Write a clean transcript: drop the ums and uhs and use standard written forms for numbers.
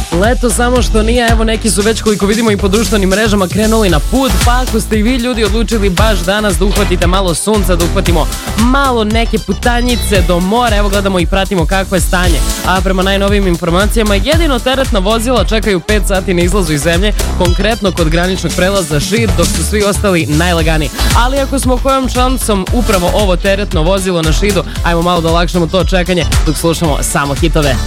Leto samo što nije, evo neki su već koliko vidimo i po društvenim mrežama krenuli na put, pa ako ste i vi ljudi odlučili baš danas da uhvatite malo sunca, da uhvatimo malo neke putanjice do mora, evo gledamo i pratimo kakvo je stanje. A prema najnovijim informacijama jedino teretna vozila čekaju 5 sati na izlazu iz zemlje, konkretno kod graničnog prelaza Šid, dok su svi ostali najlaganiji. Ali ako smo kojom šansom upravo ovo teretno vozilo na Šidu, ajmo malo da olakšamo to čekanje dok slušamo samo hitove.